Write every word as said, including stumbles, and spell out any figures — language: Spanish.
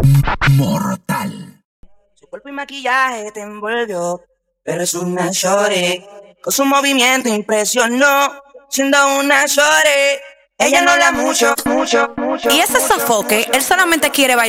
Mortal. Su cuerpo y maquillaje te envolvió, pero es una shorty. Con su movimiento impresionó, siendo una shorty. Ella no habla mucho, mucho, mucho. Y ese sofoque, él solamente quiere bailar.